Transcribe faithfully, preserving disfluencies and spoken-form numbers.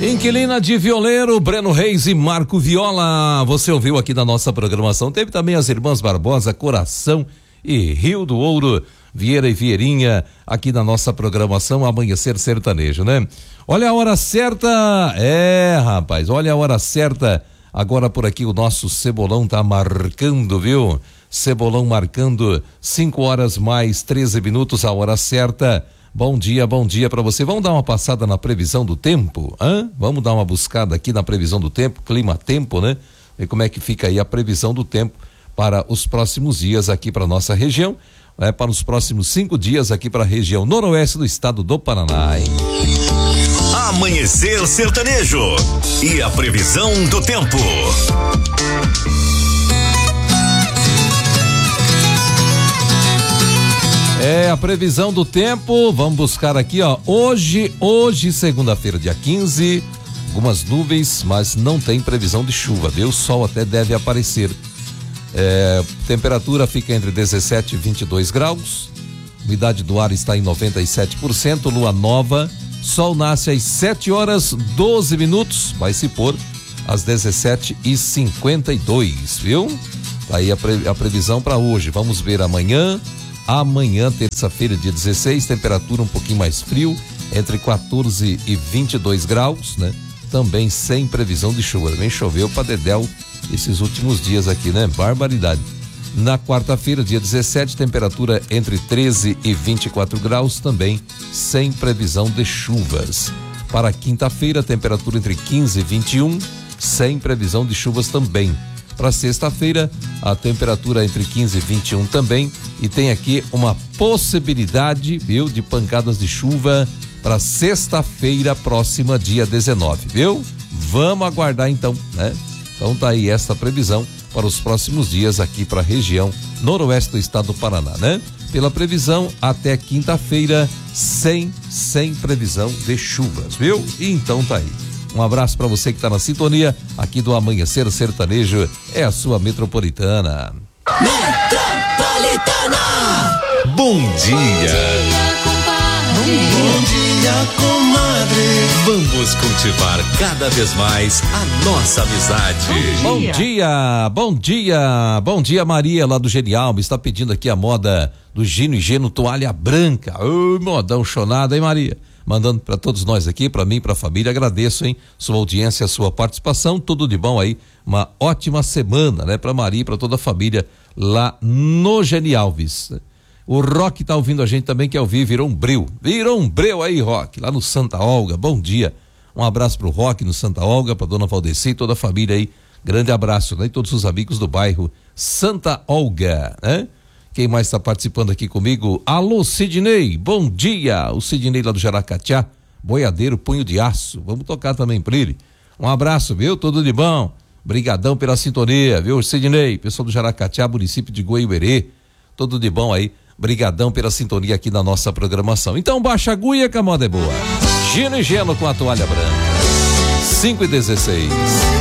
Inquilina de Violeiro, Breno Reis e Marco Viola. Você ouviu aqui na nossa programação. Teve também as Irmãs Barbosa, Coração e Rio do Ouro, Vieira e Vieirinha, aqui na nossa programação Amanhecer Sertanejo, né? Olha a hora certa, é rapaz, olha a hora certa. Agora por aqui o nosso Cebolão tá marcando, viu? Cebolão marcando cinco horas mais treze minutos, a hora certa. Bom dia, bom dia para você. Vamos dar uma passada na previsão do tempo, hã? Vamos dar uma buscada aqui na previsão do tempo, clima-tempo, né? Ver como é que fica aí a previsão do tempo para os próximos dias aqui para nossa região, né? Para os próximos cinco dias aqui para a região noroeste do estado do Paraná, hein? Amanhecer Sertanejo e a previsão do tempo. É a previsão do tempo, vamos buscar aqui, ó, hoje, hoje, segunda-feira, dia quinze, algumas nuvens, mas não tem previsão de chuva, viu? O sol até deve aparecer. É, temperatura fica entre dezessete e vinte e dois graus, umidade do ar está em noventa e sete por cento, lua nova, sol nasce às sete horas doze minutos, vai se pôr às dezessete e cinquenta e dois, viu? Tá aí a, pre, a previsão para hoje. Vamos ver amanhã. Amanhã, terça-feira, dia dezesseis, temperatura um pouquinho mais frio, entre quatorze e vinte e dois graus, né? Também sem previsão de chuva. Também choveu pra dedéu esses últimos dias aqui, né? Barbaridade. Na quarta-feira, dia dezessete, temperatura entre treze e vinte e quatro graus, também sem previsão de chuvas. Para quinta-feira, temperatura entre quinze e vinte e um, sem previsão de chuvas também. Para sexta-feira, a temperatura entre quinze e vinte e um também, e tem aqui uma possibilidade, viu, de pancadas de chuva para sexta-feira próxima, dia dezenove, viu? Vamos aguardar então, né? Então tá aí esta previsão para os próximos dias aqui para a região noroeste do estado do Paraná, né? Pela previsão até quinta-feira, sem sem previsão de chuvas, viu? E então tá aí. Um abraço para você que está na sintonia aqui do Amanhecer Sertanejo, é a sua metropolitana. Metropolitana! Bom dia! Bom dia, comadre! Vamos cultivar cada vez mais a nossa amizade. Bom dia, bom dia, bom dia, bom dia, Maria lá do Genial, me está pedindo aqui a moda do Gino e Geno toalha branca. Ô, modão chonado, hein, Maria? Mandando para todos nós aqui, para mim, para a família, agradeço, hein? Sua audiência, sua participação, tudo de bom aí, uma ótima semana, né? Para Maria e para toda a família lá no Genialves. O Rock tá ouvindo a gente também, que ao vivo virou um breu, virou um breu aí, Rock, lá no Santa Olga, bom dia, um abraço pro Rock no Santa Olga, pra dona Valdeci e toda a família aí, grande abraço, né? E todos os amigos do bairro Santa Olga, né? Quem mais está participando aqui comigo? Alô, Sidney, bom dia. O Sidney lá do Jaracatiá, boiadeiro, punho de aço. Vamos tocar também pra ele. Um abraço, viu? Tudo de bom. Brigadão pela sintonia, viu, Sidney? Pessoal do Jaracatiá, município de Goiuerê. Tudo de bom aí. Brigadão pela sintonia aqui na nossa programação. Então baixa a agulha que a moda é boa. Gino e Geno com a toalha branca. cinco e dezesseis.